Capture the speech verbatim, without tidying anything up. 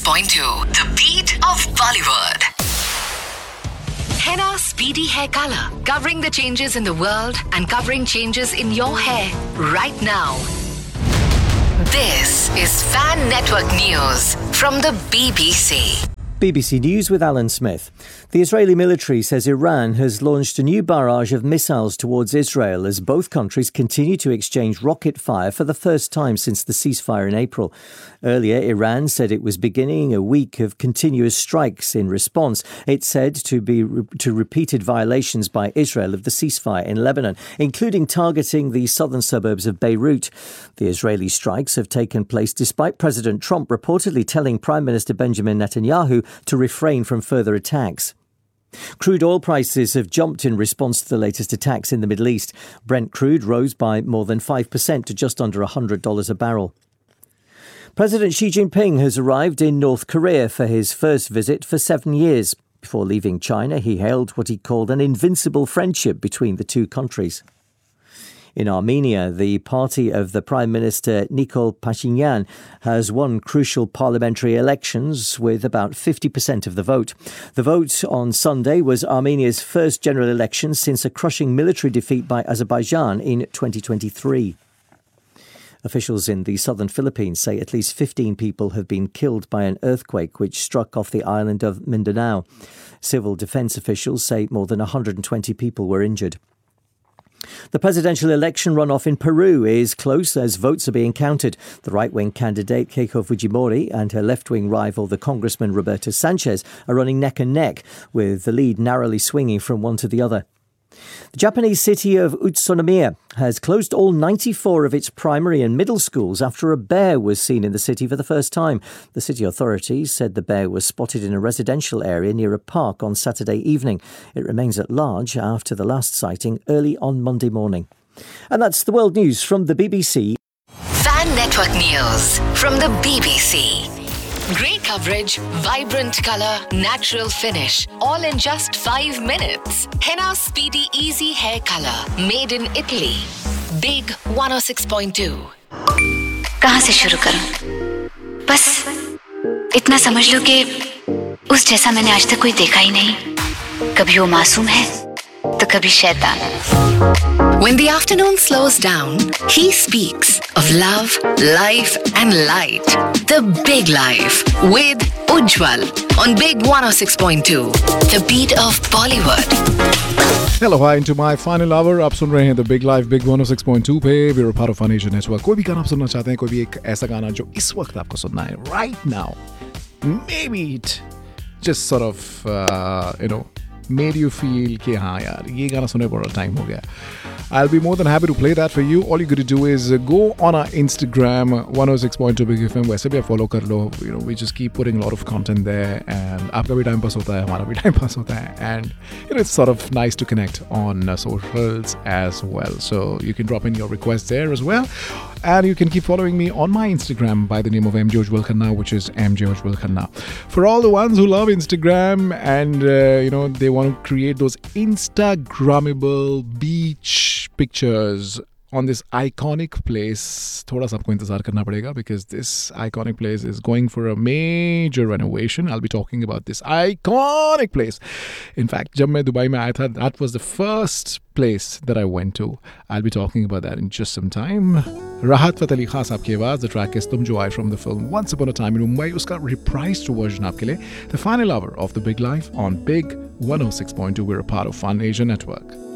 point two, the beat of Bollywood. Henna Speedy Hair Color, covering the changes in the world and covering changes in your hair right now. This is Fan Network News from the B B C. B B C News with Alan Smith. The Israeli military says Iran has launched a new barrage of missiles towards Israel as both countries continue to exchange rocket fire for the first time since the ceasefire in April. Earlier, Iran said it was beginning a week of continuous strikes in response. It said to be to repeated violations by Israel of the ceasefire in Lebanon, including targeting the southern suburbs of Beirut. The Israeli strikes have taken place despite President Trump reportedly telling Prime Minister Benjamin Netanyahu to refrain from further attacks. Crude oil prices have jumped in response to the latest attacks in the Middle East. Brent crude rose by more than five percent to just under one hundred dollars a barrel. President Xi Jinping has arrived in North Korea for his first visit for seven years. Before leaving China, he hailed what he called an invincible friendship between the two countries. In Armenia, the party of the Prime Minister Nikol Pashinyan has won crucial parliamentary elections with about fifty percent of the vote. The vote on Sunday was Armenia's first general election since a crushing military defeat by Azerbaijan in twenty twenty-three. Officials in the southern Philippines say at least fifteen people have been killed by an earthquake which struck off the island of Mindanao. Civil defense officials say more than one hundred twenty people were injured. The presidential election runoff in Peru is close as votes are being counted. The right-wing candidate Keiko Fujimori and her left-wing rival, the Congressman Roberto Sanchez, are running neck and neck, with the lead narrowly swinging from one to the other. The Japanese city of Utsunomiya has closed all ninety-four of its primary and middle schools after a bear was seen in the city for the first time. The city authorities said the bear was spotted in a residential area near a park on Saturday evening. It remains at large after the last sighting early on Monday morning. And that's the world news from the B B C. Fan Network News from the B B C. Great coverage, vibrant colour, natural finish, all in just five minutes. Henna Speedy Easy Hair Color, made in Italy. Big one oh six point two. कहाँ से शुरू करूं? बस इतना समझ लो कि उस जैसा मैंने आज तक कोई देखा ही नहीं. कभी वो मासूम है, तो कभी शैतान. When the afternoon slows down, he speaks of love, life and light. The Big Life with Ujjwal on Big one oh six point two. The beat of Bollywood. Hello, hi into my final hour. आप सुन रहे हैं The Big Life Big one oh six point two पे. We're a part of Fun Asia Network. कोई भी गाना आप सुनना चाहते हैं, कोई भी एक ऐसा गाना जो इस वक्त आपको सुनना है, right now, maybe it just sort of, uh, you know, made you feel कि हाँ यार ये गाना सुनने बड़ा टाइम हो गया. I'll be more than happy to play that for you. All you got to do is go on our Instagram one oh six point two Big F M. वैसे भी आप follow कर लो. You know, we just keep putting a lot of content there, and आपका भी time pass होता है, हमारा भी time pass होता है, and you know it's sort of nice to connect on uh, socials as well. So you can drop in your requests there as well, and you can keep following me on my Instagram by the name of M J Ujjwal Khanna, which is M J Ujjwal Khanna. For all the ones who love Instagram and uh, you know they want to create those Instagrammable beach pictures on this iconic place, थोड़ा सा आपको इंतजार करना पड़ेगा because this iconic place is going for a major renovation. I'll be talking about this iconic place. In fact, जब मैं Dubai में आया था, that was the first place that I went to. I'll be talking about that in just some time. Rahat Fateh Ali Khan साहब की आवाज़, the track is Tum Jo Aaye from the film Once Upon a Time in Mumbai. उसका reprised version आपके लिए. The final hour of The Big Life on Big one oh six point two. We're a part of Fun Asia Network.